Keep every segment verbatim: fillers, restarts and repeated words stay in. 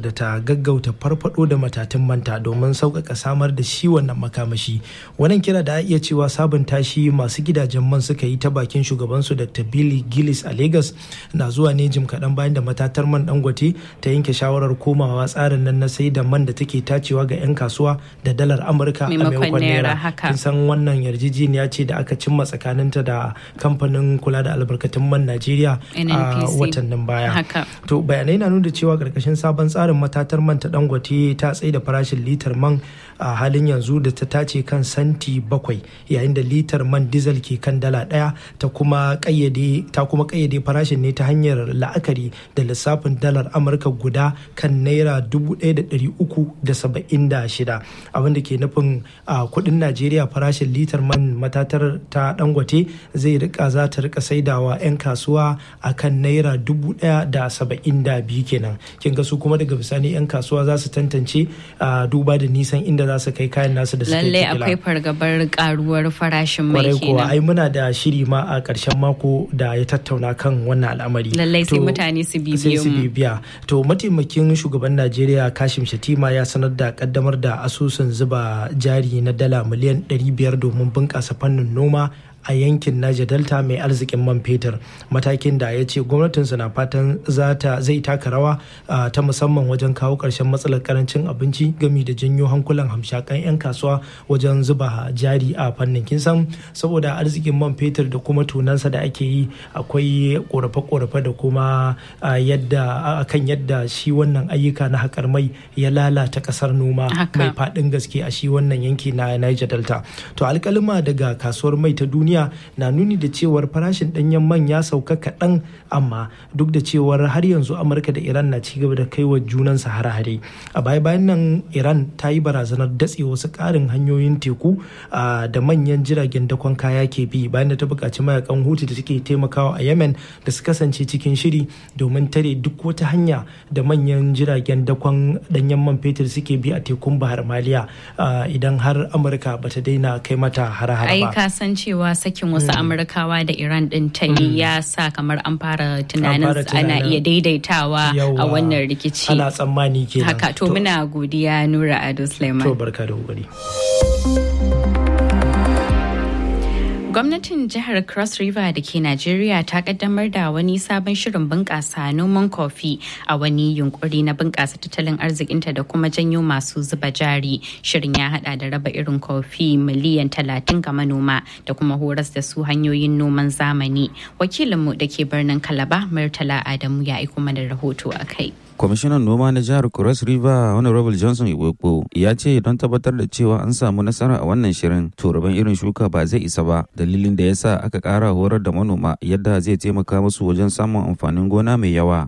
da ta gaggauta farfado da matatun manta domin sauƙaƙa samar da shi wannan makamashi. Wannan kira da a iya cewa sabunta shi masu gidajen man suka yi ta bakin shugabansu Doctor Billy Gillis a Lagos na zuwa ne jim kaɗan bayan da matatar man Dangote ta yanke shawarar komawa tsarin nan na sai da man da take tacewa ga 'yan kasuwa da dalar Amurka a maimakon naira. Kin san wannan yarjejeniya ce da aka cimma tsakaninta da kamfanin kula da albarkatun man Najeriya a watannin baya. To bayanai na nuna cewa karkashin sabon tsarin matatar man ta Dangote ta tsaye da farashin litar man a halin yanzu da ta tace kan santi bakwai yayin da litar man diesel ke kan dala ɗaya ta kuma kayyade ta kuma kayyade farashin ne ta hanyar la'akari da lissafin dalar Amurka guda kan naira dubu ɗaya da ɗari uku da saba'in da shida abinda ke nufin a kudin Najeriya farashin litar man matatar ta Dangote zai rika za ta rika saidawa 'yan kasuwa akan naira dubu ɗaya da saba'in da biyu kenan. Kin ga su kuma daga bisani 'yan kasuwa za su tantance a duba da nisan inda za su kai kayan nasu da suke lalle akwai fargabar karuwar farashin mai kenan. Kuwa ai muna da shiri ma a ƙarshen mako da ya tattauna kan wannan al'amari. Lallai sai mutane su bibiya. To mataimakin shugaban Najeriya Kashim Shettima ya sanar da kaddamar da asusun zuba jari na dala miliyan ɗari biyar domin bunƙasa fannin noma a yankin Niger Delta mai arzikin man fetur. Matakin da ya ce gwamnatinsa na fatan zai taka rawa ta musamman wajen kawo ƙarshen matsalar karancin abinci gami da janyo hankulan hamshakan 'yan kasuwa wajen zuba jari a fannin. Kin san saboda arzikin man fetur da kuma tunansa da ake yi akwai korafe-korafe da kuma yadda akan yadda shi wannan ayyuka na haƙar mai ya lalata ƙasar noma mai faɗin gaske a shi wannan yanki na Niger Delta. To alƙalima daga kasuwar mai ta duniya na nuni da cewar farashin danyen man ya sauka kaɗan, amma duk da cewar har yanzu Amurka da Iran na cigaba da kaiwa junansa hare-hare. A baya-bayan nan Iran ta yi barazanar datse wasu ƙarin hanyoyin teku da manyan jiragen dakon kaya ke bi bayan da ta buƙaci mayakan Houthi da suke taimakawa a Yemen da su kasance cikin shiri domin tare duk wata hanya da manyan jiragen dakon danyen man fetur suke bi a tekun Bahar Maliya idan har Amurka bata daina kai mata hare-hare ba. Ai ka san cewa sakin wasu Amurkawa da Iran din ta yi ya sa kamar an fara tunanin ana iya daidaitawa a wannan rikici. Ana tsammani kenan. Haka to muna godiya Nura Ado Suleiman. To barka da kokari. Gwamnatin jihar Cross River da ke Najeriya ta kaddamar da wani sabon shirin bunƙasa noman kofi a wani yunkuri na bunƙasa tattalin arzikinta da kuma janyo masu zuba jari. Shirin ya hada da raba irin kofi miliyan talatin ga manoma da kuma horas da su hanyoyin noman zamani. Wakilinmu da ke birnin Kalaba, Murtala Adamu, ya aiko mana rahoto a kai. Kwamishinan noma na jihar Cross River Honorable Johnson Iwekpo ya ce don tabbatar da cewa an samu nasara a wannan shirin to rabon irin shuka ba zai isa ba, dalilin da yasa aka kara horar da manoma yadda zai taimaka musu wajen samun amfanin gona mai yawa.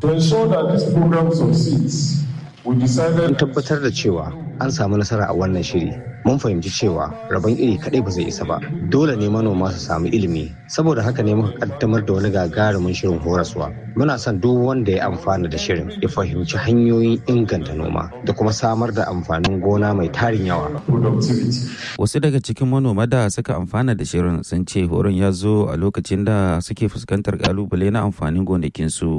Mun tabbatar da cewa an samu nasara a wannan shiri. Mun fahimci cewa rabon iri kadai ba zai isa ba. Dole ne manoma su samu ilimi. Saboda haka ne muka kaddamar da wani gagarumin shirin horaswa. Muna son duk wanda ya amfana da shirin ya fahimci hanyoyin inganta noma da kuma samar da amfanin gona mai tarin yawa. Wasu daga cikin manoma da suka amfana da shirin sun ce horon ya zo a lokacin da suke fuskantar kalubale na amfanin gonakinsu.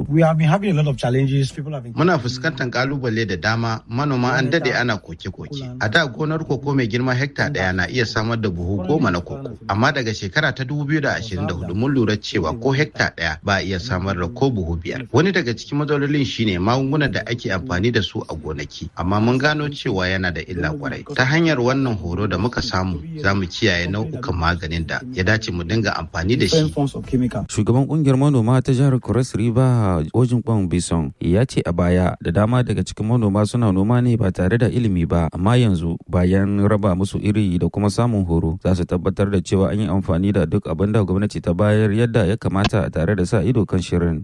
Muna fuskantar kalubale da dama. Manoma an dade ana koke-koke. A da gonar koko mai girma hekta daya na iya samar da buhu goma na koko, amma daga shekara ta dubu biyu da ashirin da hudu mun lura cewa ko hekta daya ba iya samar da ko buhu biyar. Wani daga cikin matsalolin shine magungunan da ake amfani da su a gonaki, amma mun gano cewa yana da illa kwarai. Ta hanyar wannan horo da muka samu, za mu kiyaye nau'ukan maganin da ya dace mu dinga amfani da shi. Shugaban kungiyar manoma ta jihar Cross River Ojin Kwan Bison ya ce a baya da dama daga cikin manoma suna noma ne ba tare da ilimi ba, amma yanzu bayan raba musu iri da kuma samun horo za su tabbatar da cewa an yi amfani da duk abin da gwamnati ta bayar yadda ya kamata tare da sa ido kan shirin.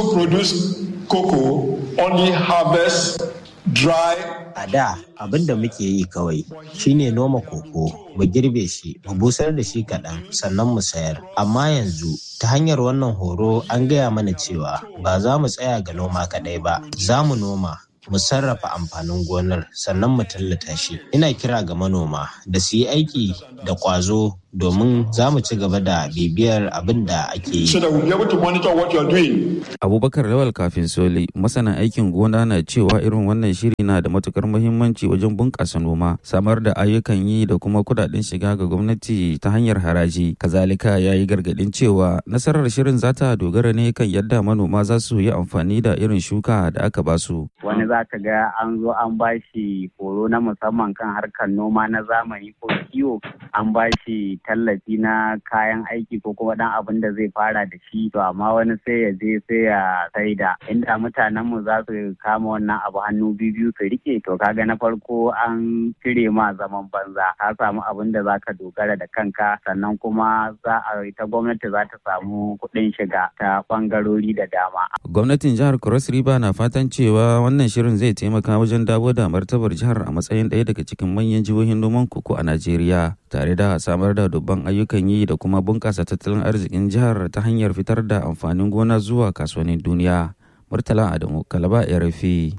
A da abin da muke yi kawai shine noma koko, mu girbe shi, mu busar da shi kaɗan sannan mu sayar. Amma yanzu ta hanyar wannan horo an gaya mana cewa ba za mu tsaya ga noma kaɗai ba, za mu noma, mu sarrafa amfanin gonar sannan mu tallata shi. Ina kira ga manoma da su yi aiki da ƙwazo domin za mu ci gaba da bibiyar abin da ake yi. Abubakar Lawal kafin Soli, masana aikin gona na cewa irin wannan shiri na da matukar muhimmanci wajen bunƙasa noma, samar da ayyukan yi da kuma kudaden shiga ga gwamnati ta hanyar haraji. Kazalika ya yi gargadin cewa nasarar shirin za ta dogara ne kan yadda manoma za su yi amfani da irin shuka da aka ba su. Wani za ka ga an zo an ba shi horo na musamman kan harkar noma na zamani ko kiwo, an ba shi tallafi na kayan aiki ko kuma dan abin da zai fara da shi, to amma wani sai ya je sai ya saida. Inda mutanenmu za su kama wannan abu hannu biyu su rike, to kaga na farko an cire ma zaman banza, ka samu abin da zaka dogara da kanka, sannan kuma za a ita gwamnati za ta samu kuɗin shiga ta bangarori da dama. Gwamnatin jihar Cross River na fatan cewa wannan shirin zai taimaka wajen dawo da martabar jihar a matsayin ɗaya daga cikin manyan jihohin noman koko a Najeriya, tare da samar da dubban ayyukan yi da kuma bunƙasa tattalin arzikin jihar ta hanyar fitar da amfanin gona zuwa kasuwannin duniya. Murtala Adamu, Kalaba, R F I.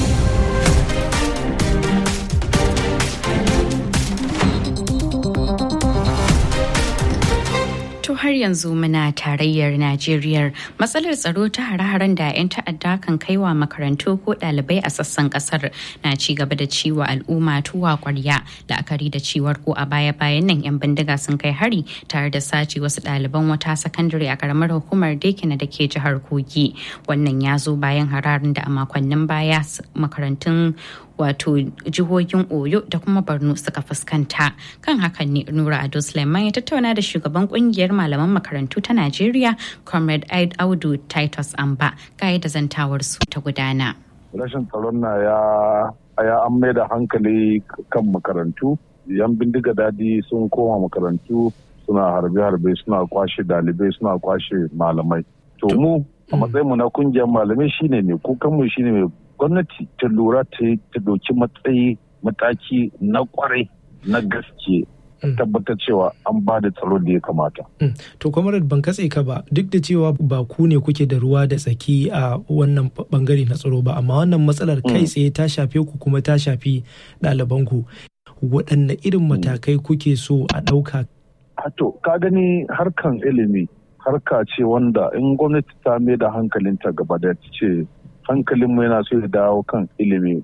Har yanzu muna tarayyar Najeriya, matsalar tsaro ta hare-haren da 'yan ta'adda kan kaiwa makarantu ko ɗalibai a sassan kasar na ci gaba da ciwa al'umma tuwa kwarya, la'akari da ciwar ko a baya-bayan nan 'yan bindiga sun kai hari tare da sace wasu ɗaliban wata sakandare a karamar hukumar Dekina da ke jihar Kogi. Wannan ya zo bayan hararin da a makonnin baya makarantun wato jihohin Oyo da kuma Borno suka fuskanta. Kan hakan ne Nura Ado Suleiman ya tattauna da shugaban kungiyar malaman makarantu ta Najeriya, Comrade Audu Titus Amba, ga yadda zantawar su ta gudana. Rashin tsaron na ya ya an mai da hankali kan makarantu. Yan bindiga dadi sun koma makarantu suna harbe-harbe, suna kwashe dalibai, suna kwashe malamai. To mu a matsayin mu na kungiyar malamai shine ne kukan mu shine mai gwamnati ta lura ta doki matsayi mataki na kwarai na gaske tabbatar cewa an ba da tsaro da ya kamata. To Comrade ban katse ka ba, duk da cewa ba ku ne kuke da ruwa da tsaki a wannan bangare na tsaro ba, amma wannan matsalar kai tsaye ta shafe ku kuma ta shafi ɗalibanku. Waɗanne irin matakai kuke so a ɗauka? To ka gani harkan ilimi harka ce wanda in gwamnati ta mai da hankalinta gaba da ce hankalinmu yana so ya dawo kan ilimi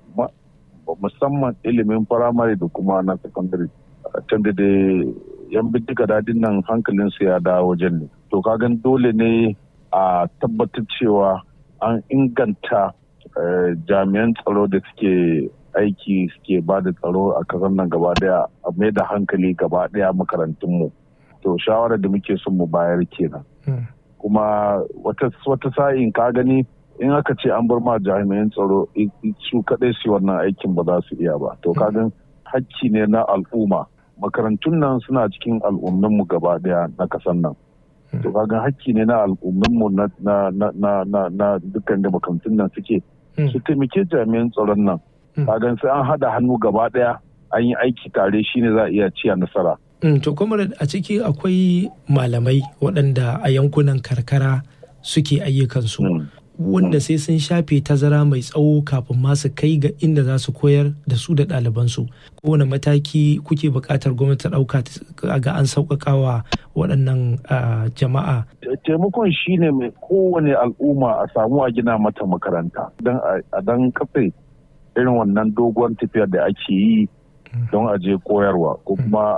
musamman ilimin firamare da kuma na sakandare. Tunda da yan bindiga dadin nan hankalinsu ya dawo wajen ne. To kagan dole ne a tabbatar cewa an inganta jami'an tsaro da suke aiki suke ba da tsaro a kasar nan gaba daya, a mai da hankali gaba daya makarantunmu. To shawarar da muke son mu bayar kenan. Kuma wata sa'in ka gani in aka ce an bar ma jami'an tsaro su kadai su wannan aikin ba za su iya ba. To kagan hakki ne na al'umma. Makarantun nan suna cikin al'ummanmu gaba daya na kasan nan. To kagan hakki ne na al'ummanmu na na na na na dukkan da makarantun nan suke su taimake jami'an tsaron nan. Kagan sai an hada hannu gaba daya an yi aiki tare shine za a iya ciya nasara. To Comrade, a ciki akwai malamai waɗanda a yankunan karkara suke ayyukansu. Wanda sai sun shafe tazara mai tsawo kafin ma su kai ga inda za su koyar da su da ɗalibansu. Kowane mataki kuke buƙatar gwamnati ta ɗauka ga an sauƙaƙa wa waɗannan jama'a? Taimakon shi ne mai kowane al'umma a samu a gina mata makaranta don a dan kafe irin wannan dogon tafiyar da ake yi don a je koyarwa ko kuma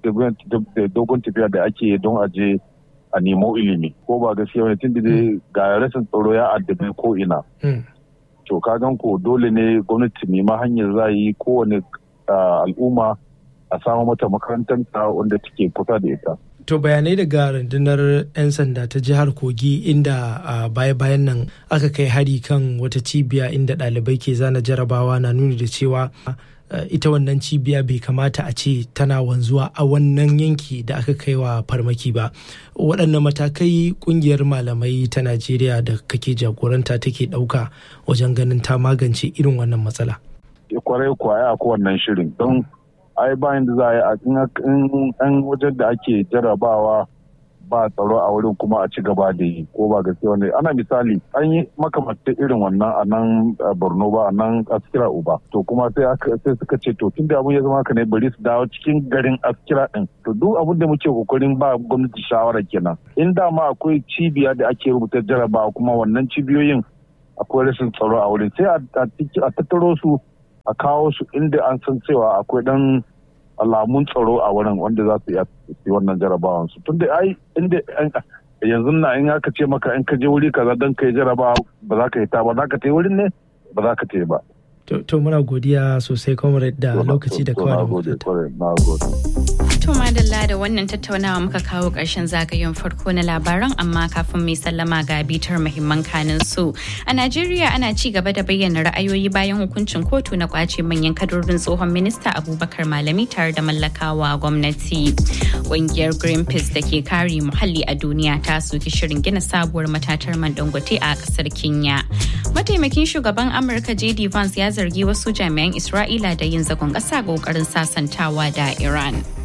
dogon tafiyar da ake yi don a je a nemo ilimi ko ba gaskiya wani tun da ga rashin tsaro ya addabe ko ina. To kagan ko dole ne gwamnati nema hanyar za yi kowane al'umma a samu mata makarantanta wanda take kusa da ita. To bayanai daga rundunar 'yan sanda ta jihar Kogi inda a baya-bayan nan aka kai hari kan wata cibiya inda ɗalibai ke zana jarabawa na nuni da cewa ita wannan cibiya bai kamata a ce tana wanzuwa a wannan yanki da aka kai wa farmaki ba. Waɗannan matakai ƙungiyar malamai ta Najeriya da kake jagoranta take ɗauka wajen ganin ta magance irin wannan matsala. Kwarai kwaya a kowannan shirin don ai bayan da za a yi a wajen da ake jarabawa ba tsaro a wurin kuma a ci gaba da yi ko ba gaskiya ne. Ana misali an yi makamantar irin wannan a nan Borno ba, a nan Askira Uba, to kuma sai aka sai suka ce to tun da abun ya zama haka ne bari su dawo cikin garin Askira din. To duk abin da muke kokarin ba gwamnati shawara kenan, in da ma akwai cibiya da ake rubuta jarabawa kuma wannan cibiyoyin akwai rashin tsaro a wurin, sai a tattaro su a kawo su inda an san cewa akwai dan alamun tsaro a wurin wanda za su yi wannan jarabawan su. Tunda ai inda yanzu na in aka ce maka in ka je wuri kaza dan kai jarabawa ba za ka yi ta ba, za ka ta yi wurin ne ba za ka ta yi ba. To muna godiya sosai comrade da lokaci da kawai da muka. To madalla da wannan tattaunawa muka kawo ƙarshen zagayen farko na labaran, amma kafin mai sallama ga bitar muhimman kanin su. A Najeriya ana ci gaba da bayyana ra'ayoyi bayan hukuncin kotu na kwace manyan kadarorin tsohon minista Abubakar Malami tare da mallakawa gwamnati. Ƙungiyar Greenpeace da ke kare muhalli a duniya ta soki shirin gina sabuwar matatar man Dangote a ƙasar Kenya. Mataimakin shugaban Amurka J D Vance ya zargi wasu jami'an Isra'ila da yin zagon ƙasa ƙoƙarin sasantawa da Iran.